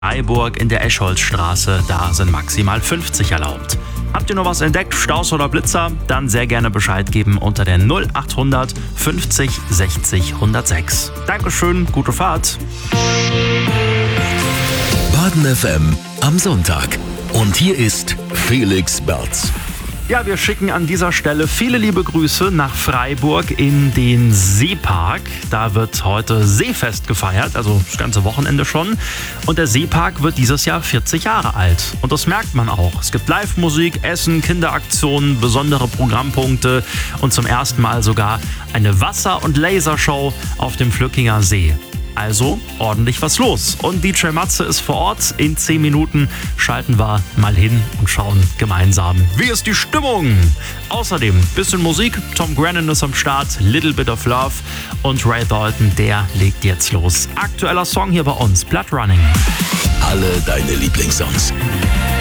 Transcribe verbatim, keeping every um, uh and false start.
Freiburg in der Escholzstraße, da sind maximal fünfzig erlaubt. Habt ihr noch was entdeckt, Staus oder Blitzer? Dann sehr gerne Bescheid geben unter der null achthundert fünfzig sechzig hundertsechs. Dankeschön, gute Fahrt. Baden F M am Sonntag. Und hier ist Felix Berz. Ja, wir schicken an dieser Stelle viele liebe Grüße nach Freiburg in den Seepark. Da wird heute Seefest gefeiert, also das ganze Wochenende schon. Und der Seepark wird dieses Jahr vierzig Jahre alt. Und das merkt man auch. Es gibt Live-Musik, Essen, Kinderaktionen, besondere Programmpunkte und zum ersten Mal sogar eine Wasser- und Lasershow auf dem Flückinger See. Also ordentlich was los. Und D J Matze ist vor Ort. In zehn Minuten schalten wir mal hin und schauen gemeinsam, wie ist die Stimmung. Außerdem bisschen Musik. Tom Grennan ist am Start. Little Bit of Love. Und Ray Dalton, der legt jetzt los. Aktueller Song hier bei uns. Blood Running. Alle deine Lieblingssongs.